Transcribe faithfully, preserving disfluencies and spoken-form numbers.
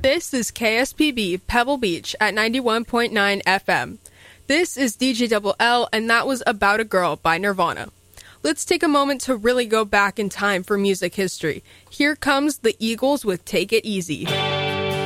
This is K S P B Pebble Beach at ninety-one point nine F M. This is D J Double L, and that was About a Girl by Nirvana. Let's take a moment to really go back in time for music history. Here comes the Eagles with Take It Easy.